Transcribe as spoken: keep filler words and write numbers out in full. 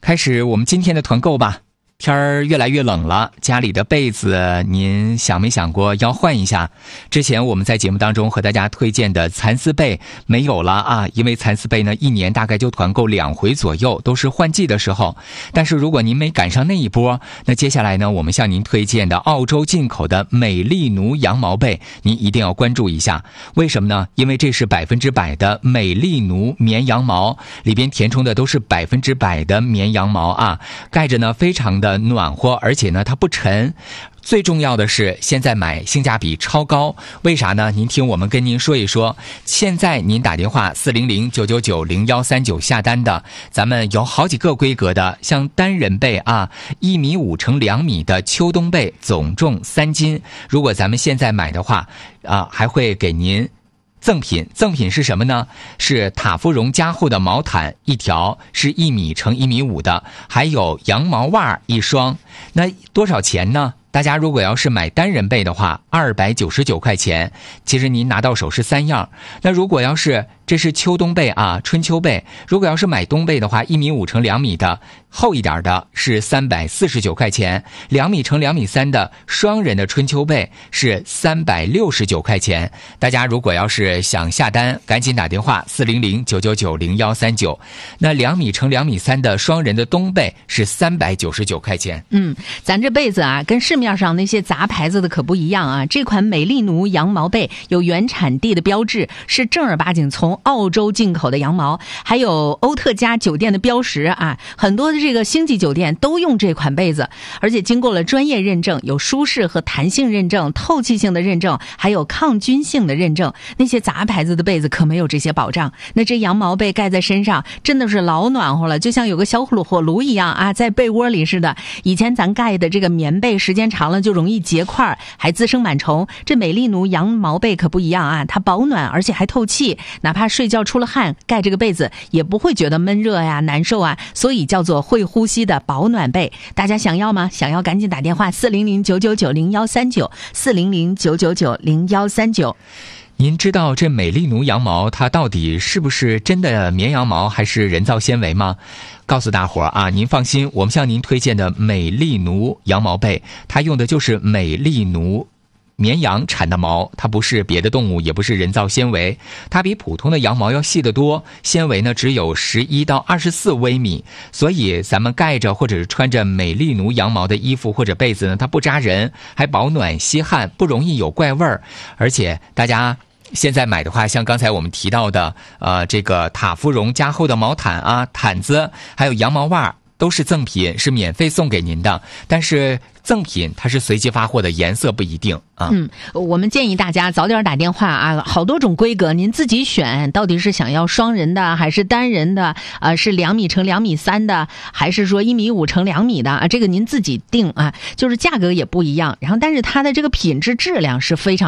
开始我们今天的团购吧。天儿越来越冷了，家里的被子您想没想过要换一下？之前我们在节目当中和大家推荐的蚕丝被没有了啊，因为蚕丝被呢一年大概就团购两回左右，都是换季的时候。但是如果您没赶上那一波，那接下来呢我们向您推荐的澳洲进口的美丽奴羊毛被，您一定要关注一下。为什么呢？因为这是百分之百的美丽奴绵羊毛，里边填充的都是百分之百的绵羊毛啊，盖着呢非常的暖和，而且呢它不沉。最重要的是现在买性价比超高，为啥呢？您听我们跟您说一说。现在您打电话四零零九九九零幺三九下单的，咱们有好几个规格的，像单人被啊，一米五乘两米的秋冬被，总重三斤。如果咱们现在买的话啊，还会给您赠品。赠品是什么呢？是塔芙绒加厚的毛毯一条，是一米乘一米五的，还有羊毛袜一双。那多少钱呢？大家如果要是买单人被的话，二百九十九块钱。其实您拿到手是三样。那如果要是这是秋冬被啊，春秋被，如果要是买冬被的话，一米五乘两米的厚一点的是三百四十九块钱，两米乘两米三的双人的春秋被是三百六十九块钱。大家如果要是想下单，赶紧打电话四零零九九九零幺三九。那两米乘两米三的双人的冬被是三百九十九块钱。 嗯，咱这被子啊，跟市面上那些杂牌子的可不一样啊。这款美丽奴羊毛被有原产地的标志，是正儿八经从澳洲进口的羊毛，还有欧特家酒店的标识啊。很多的这个星级酒店都用这款被子，而且经过了专业认证，有舒适和弹性认证、透气性的认证，还有抗菌性的认证。那些杂牌子的被子可没有这些保障。那这羊毛被盖在身上真的是老暖和了，就像有个小火炉一样啊，在被窝里似的。以前咱盖的这个棉被时间长了就容易结块，还滋生螨虫。这美丽奴羊毛被可不一样啊，它保暖而且还透气，哪怕睡觉出了汗，盖这个被子也不会觉得闷热呀、难受啊，所以叫做会呼吸的保暖被。大家想要吗？想要赶紧打电话四零零九九九零幺三九 四零零九九九零幺三九。 您知道这美丽奴羊毛它到底是不是真的绵羊毛还是人造纤维吗？告诉大伙儿啊，您放心，我们向您推荐的美丽奴羊毛被，它用的就是美丽奴绵羊产的毛，它不是别的动物，也不是人造纤维，它比普通的羊毛要细得多，纤维呢只有十一到二十四微米，所以咱们盖着或者是穿着美丽奴羊毛的衣服或者被子呢，它不扎人，还保暖吸汗，不容易有怪味儿。而且大家现在买的话，像刚才我们提到的呃，这个塔芙绒加厚的毛毯啊、毯子，还有羊毛袜，都是赠品，是免费送给您的。但是赠品它是随机发货的，颜色不一定啊。 嗯，我们建议大家早点打电话啊，好多种规格您自己选，到底是想要双人的还是单人的？呃，是两米乘两米三的，还是说一米五乘两米的啊？这个您自己定啊，就是价格也不一样。然后，但是它的这个品质质量是非常